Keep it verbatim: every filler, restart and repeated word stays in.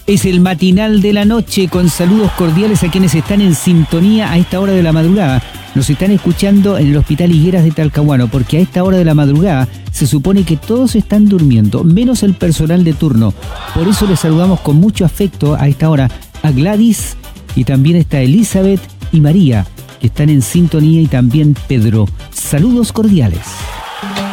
Es el matinal de la noche con saludos cordiales a quienes están en sintonía a esta hora de la madrugada. Nos están escuchando en el Hospital Higueras de Talcahuano, porque a esta hora de la madrugada se supone que todos están durmiendo, menos el personal de turno. Por eso les saludamos con mucho afecto a esta hora a Gladys, y también está Elizabeth y María, que están en sintonía, y también Pedro. Saludos cordiales.